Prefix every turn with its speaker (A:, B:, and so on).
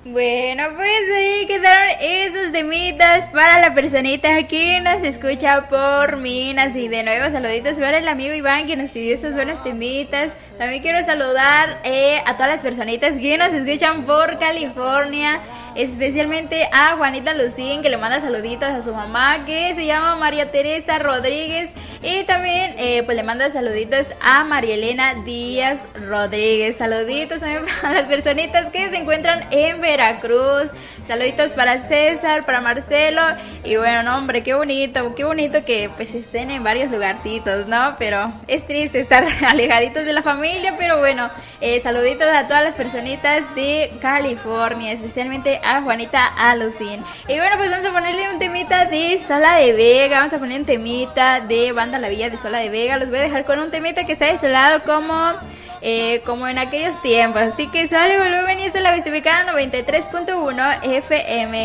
A: Bueno, pues ahí quedaron esos temitas para la personita que nos escucha por Minas. Y de nuevo saluditos para el amigo Iván que nos pidió esos buenos temitas. También quiero saludar a todas las personitas que nos escuchan por California, especialmente a Juanita Lucín, que le manda saluditos a su mamá, que se llama María Teresa Rodríguez. Y también pues le manda saluditos a María Elena Díaz Rodríguez. Saluditos también para las personitas que se encuentran en Veracruz. Saluditos para César, para Marcelo. Y bueno, no, hombre, qué bonito que pues estén en varios lugarcitos, ¿no? Pero es triste estar alejaditos de la familia, pero bueno, saluditos a todas las personitas de California, especialmente a Juanita Alucín. Y bueno, pues vamos a ponerle un temita de Sola de Vega, vamos a poner un temita de Banda La Villa de Sola de Vega. Los voy a dejar con un temita que está de este lado como en aquellos tiempos. Así que sale volumen y es la Bestificada 93.1 FM.